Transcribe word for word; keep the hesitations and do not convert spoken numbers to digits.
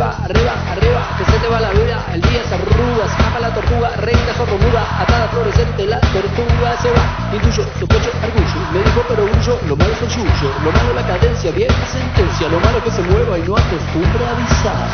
arriba, arriba, arriba, que se te va la vida, el día se arruga, escapa la tortuga, reina sordomuda, atada fluorescente, la tortuga se va. Intuyo, sospecho, argullo, me dijo pero grullo, lo malo es el yuyo, lo malo la cadencia, vieja sentencia, lo malo que se mueva y no acostumbra a avisar.